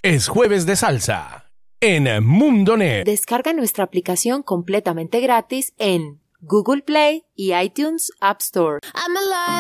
Es jueves de salsa en Mundonet. Descarga nuestra aplicación completamente gratis en Google Play y iTunes App Store. I'm alive.